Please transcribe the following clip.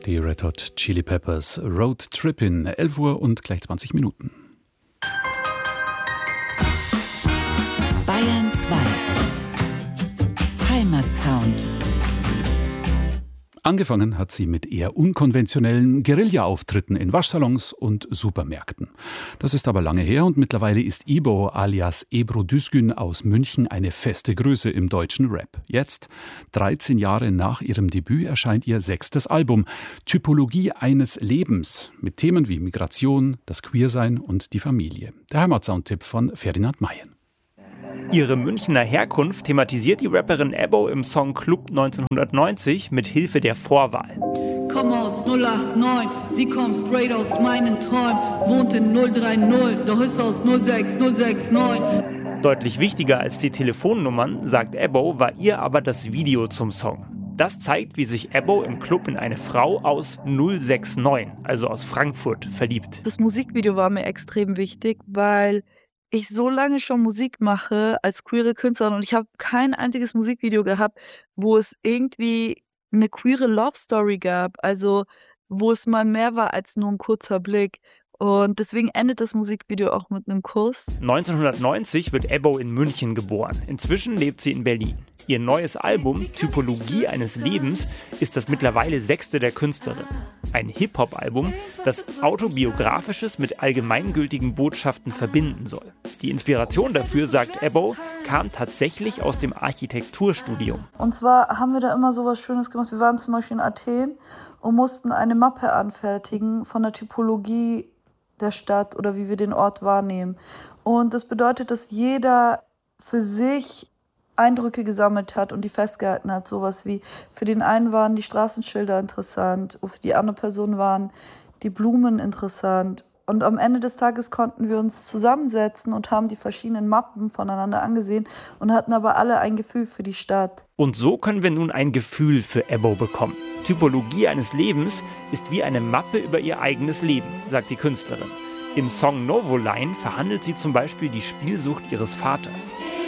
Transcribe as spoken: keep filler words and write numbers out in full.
Die Red Hot Chili Peppers, Road Trippin', elf Uhr und gleich zwanzig Minuten. Bayern zwei. Heimatsound. Angefangen hat sie mit eher unkonventionellen Guerilla-Auftritten in Waschsalons und Supermärkten. Das ist aber lange her und mittlerweile ist Ebo alias Ebru Düzgün aus München eine feste Größe im deutschen Rap. Jetzt, dreizehn Jahre nach ihrem Debüt, erscheint ihr sechstes Album Typologie eines Lebens mit Themen wie Migration, das Queersein und die Familie. Der Heimatsound-Tipp von Ferdinand Mayen. Ihre Münchner Herkunft thematisiert die Rapperin Ebo im Song Club neunzehnhundertneunzig mit Hilfe der Vorwahl. Komm aus null acht neun, sie kommt straight aus meinen Träumen, wohnt in null drei null, doch ist aus null sechs null sechs neun. Deutlich wichtiger als die Telefonnummern, sagt Ebo, war ihr aber das Video zum Song. Das zeigt, wie sich Ebo im Club in eine Frau aus null sechs neun, also aus Frankfurt, verliebt. Das Musikvideo war mir extrem wichtig, weil ich so lange schon Musik mache als queere Künstlerin und ich habe kein einziges Musikvideo gehabt, wo es irgendwie eine queere Love Story gab, also wo es mal mehr war als nur ein kurzer Blick. Und deswegen endet das Musikvideo auch mit einem Kuss. neunzehnhundertneunzig wird Ebo in München geboren. Inzwischen lebt sie in Berlin. Ihr neues Album, Typologie eines Lebens, ist das mittlerweile sechste der Künstlerin. Ein Hip-Hop-Album, das Autobiografisches mit allgemeingültigen Botschaften verbinden soll. Die Inspiration dafür, sagt Ebo, kam tatsächlich aus dem Architekturstudium. Und zwar haben wir da immer so was Schönes gemacht. Wir waren zum Beispiel in Athen und mussten eine Mappe anfertigen von der Typologie der Stadt oder wie wir den Ort wahrnehmen. Und das bedeutet, dass jeder für sich Eindrücke gesammelt hat und die festgehalten hat. Sowas wie, für den einen waren die Straßenschilder interessant, für die andere Person waren die Blumen interessant. Und am Ende des Tages konnten wir uns zusammensetzen und haben die verschiedenen Mappen voneinander angesehen und hatten aber alle ein Gefühl für die Stadt. Und so können wir nun ein Gefühl für Ebo bekommen. Typologie eines Lebens ist wie eine Mappe über ihr eigenes Leben, sagt die Künstlerin. Im Song Novoline verhandelt sie zum Beispiel die Spielsucht ihres Vaters.